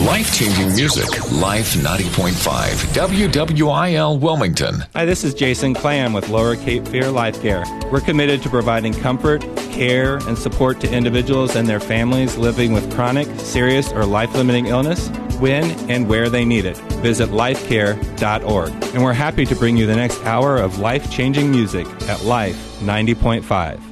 Life-changing music. Life 90.5. WWIL Wilmington. Hi, this is Jason Clam with Lower Cape Fear Life Care. We're committed to providing comfort, care, and support to individuals and their families living with chronic, serious, or life-limiting illness when and where they need it. Visit lifecare.org. And we're happy to bring you the next hour of life-changing music at Life 90.5.